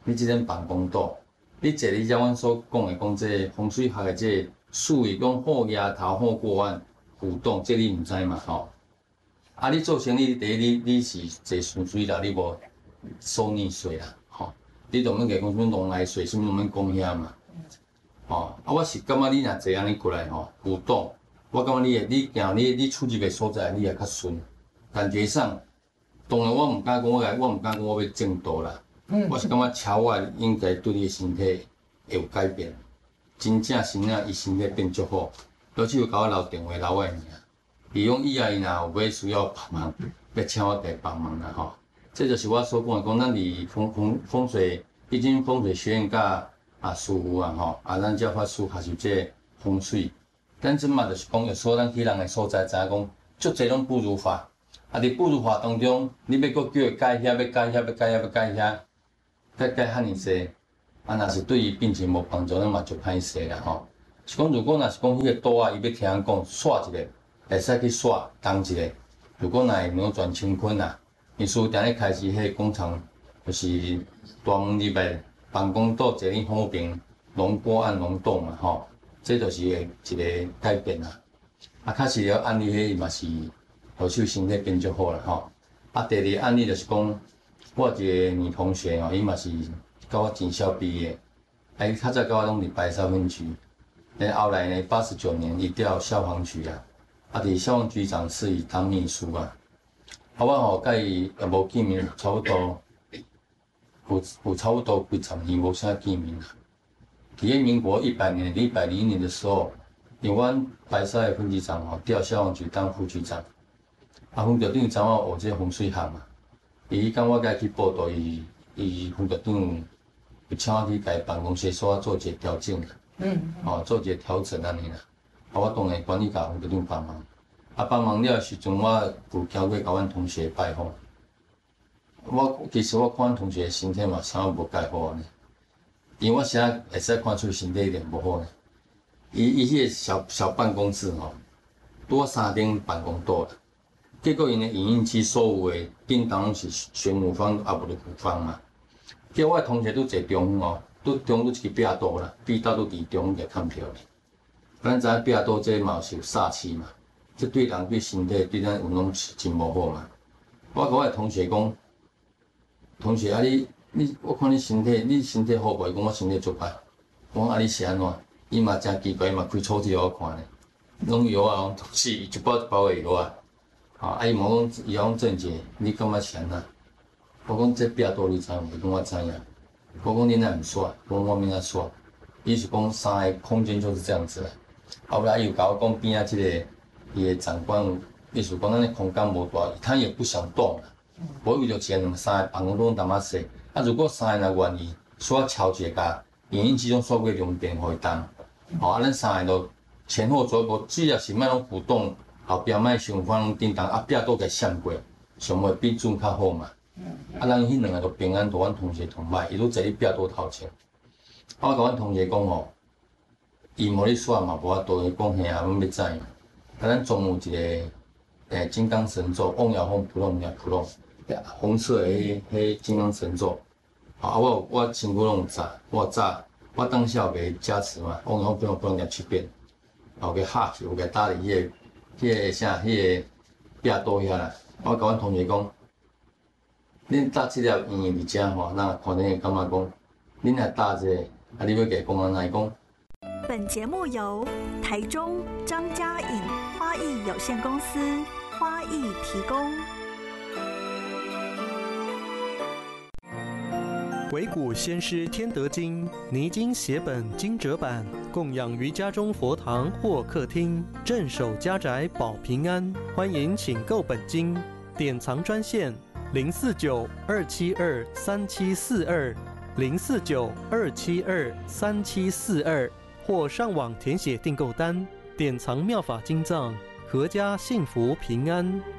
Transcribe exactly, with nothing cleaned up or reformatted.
你即间办公桌，你坐你像阮所讲的讲这个风水学的这个术语，讲好额头、好过弯、浮动，这你毋知嘛吼？啊，你做生意第一，你你是坐顺水啦，你无收逆水啦，吼，你就免讲什么龙来水，什么都免讲遐嘛。哦，啊，我是感觉你若坐安尼过来吼，浮动，我感觉你你行你你出入的所在，你也较顺。感觉上，当然我毋敢讲我来，我毋敢讲我要正道啦。嗯、我是感觉超我应该对你的身体会有改变，真正是啊，伊身体变足好，而且有甲我留电话留我尔。利用以后伊若有要需要帮忙，要请我来帮忙啦吼。这就是我所讲的，讲咱伫风风风水，毕竟风水学院甲啊师傅啊吼，啊咱教法师学习这风水，咱即嘛就是讲，有时候咱去人的所在，知影讲，足侪拢不如法。啊！伫不如法当中，你要搁叫伊改遐，要改遐，要改遐，要改遐，改改遐尼济，啊，若是对伊病情无帮助，咱嘛就歹势啦吼。是讲，如果若是讲迄个刀啊，伊要听人讲刷一个，会使去刷动一个。如果若会扭转乾坤啊，伊书定咧开始迄个工厂，就是大门入来，办公桌坐你好边，龙波按龙洞嘛吼，这就是一个改变啦。啊，确实了，案例迄嘛是。后手身体变足好啦吼，啊，第二案例就是讲，我一个女同学吼，伊嘛是甲我警校毕业，啊，伊较早甲我拢伫白沙分局，然后来呢，八十九年伊调消防局啊，啊，伫消防局长室里当秘书啊，啊，我吼甲伊也无见面，差不多有有差不多几十年无啥见面啦。伫个民国一百年、一百零一年的时候，因为阮白沙的分局长吼调消防局当副局长。啊，分局长知我学这风水学嘛，伊讲我甲伊去报道，伊伊分局长有请我去甲办公室所做一个调整，嗯，哦，做一个调整安尼啦。啊，我当然管理甲分局长帮忙，啊，帮忙了时阵，我有经过甲阮同学拜访。我其实我看阮同学身体嘛，啥无介好呢，因为我现在会使看出身体一点无好呢。伊伊迄个小小办公室吼，拄啊三顶办公桌啦。结果因的影印机所有的订单拢是玄武方啊，无是古方嘛。结果我同学拄坐中哦，拄中拄一支壁刀啦，壁刀拄伫中个看票哩。咱知影壁刀这嘛是有煞气嘛，这对人对身体对咱有拢是真无好嘛。我甲我的同学讲，同学啊你你，我看你身体，你身体好无？伊讲我身体足歹。我讲啊你是安怎？伊嘛真奇怪，伊嘛开抽屉互我看咧，拢药啊，拢都是一包一包的药啊。啊！啊伊问我讲，伊讲郑姐，你感觉是安怎？我讲这壁刀你知无？伊讲我知影。我讲恁哪毋煞？我讲我明仔煞。伊是讲三个空间就是这样子啦。后来伊有甲我讲边仔即个伊个长官，意思讲咱个空间无大，他也不想动啦。我为着一个两三个办公桌淡仔细，啊如果三个若愿意，煞敲一个甲影印机种煞过两边互伊动，吼啊咱三个都前后左右，只要是莫拢浮动。后壁莫想法拢叮当，啊壁都给闪过，上尾比准较好嘛。啊，咱迄两个都平安，同阮同学同歹，伊都坐伫壁刀头前。我甲阮同学讲吼，伊无咧煞嘛，无法度，伊讲嘿啊，阮要知嘛。啊，咱总有一个诶金刚神咒，翁爻风扑龙，爻扑龙，红色的迄迄金刚神咒。啊，我我身躯拢有炸，我炸，我当下有给加持嘛，翁爻风扑龙扑龙念七遍，后给哈去，有给打伫迄个。迄个啥，迄个壁刀遐啦，我甲阮同学讲，恁搭即粒圆伫遮吼，咱看恁会感觉讲，恁若搭这个，啊，你要加讲安怎讲？ 本节目由台中张家颖花艺有限公司花艺提供。 惟古先师天德经泥金写本精折版，供养于家中佛堂或客厅，镇守家宅保平安。欢迎请购本经，典藏专线零四九二七二三七四二零四九二七二三七四二，或上网填写订购单，典藏妙法经藏，阖家幸福平安。